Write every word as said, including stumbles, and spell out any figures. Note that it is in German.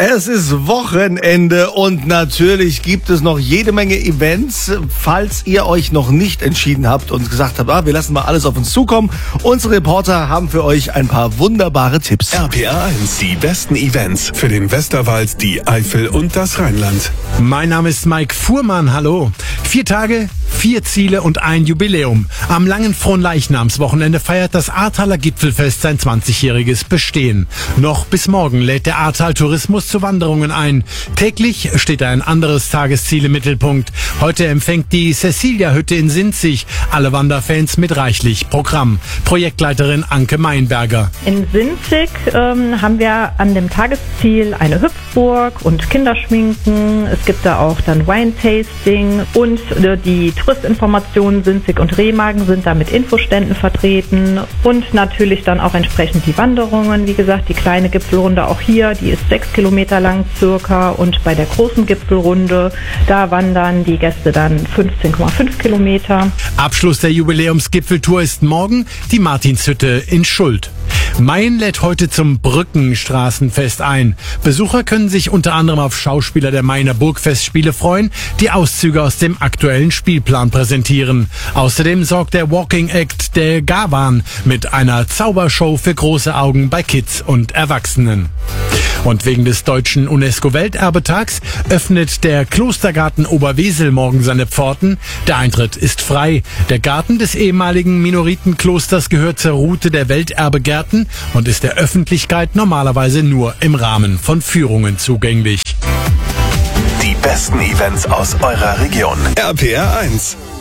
Es ist Wochenende und natürlich gibt es noch jede Menge Events. Falls ihr euch noch nicht entschieden habt und gesagt habt, ah, wir lassen mal alles auf uns zukommen, unsere Reporter haben für euch ein paar wunderbare Tipps. R P R eins, die besten Events für den Westerwald, die Eifel und das Rheinland. Mein Name ist Mike Fuhrmann, hallo. Vier Tage, vier Ziele und ein Jubiläum. Am langen Fronleichnamswochenende feiert das Ahrtaler Gipfelfest sein zwanzigjähriges Bestehen. Noch bis morgen lädt der Ahrtal Tourismus zu Wanderungen ein. Täglich steht ein anderes Tagesziel im Mittelpunkt. Heute empfängt die Cecilia-Hütte in Sinzig alle Wanderfans mit reichlich Programm. Projektleiterin Anke Meinberger. In Sinzig ähm, haben wir an dem Tagesziel eine Hüpfburg und Kinderschminken. Es gibt da auch dann Wine-Tasting und äh, die Touristinformationen Sinzig und Remagen sind da mit Infoständen vertreten und natürlich dann auch entsprechend die Wanderungen. Wie gesagt, die kleine Gipfelrunde auch hier, die ist sechs Kilometer lang circa und bei der großen Gipfelrunde, da wandern die Gäste dann fünfzehn Komma fünf Kilometer. Abschluss der Jubiläumsgipfeltour ist morgen die Martinshütte in Schuld. Mayen lädt heute zum Brückenstraßenfest ein. Besucher können sich unter anderem auf Schauspieler der Mayener Burgfestspiele freuen, die Auszüge aus dem aktuellen Spielplan präsentieren. Außerdem sorgt der Walking Act der Gawan mit einer Zaubershow für große Augen bei Kids und Erwachsenen. Und wegen des deutschen UNESCO-Welterbetags öffnet der Klostergarten Oberwesel morgen seine Pforten. Der Eintritt ist frei. Der Garten des ehemaligen Minoritenklosters gehört zur Route der Welterbegärten und ist der Öffentlichkeit normalerweise nur im Rahmen von Führungen zugänglich. Die besten Events aus eurer Region. R P R eins.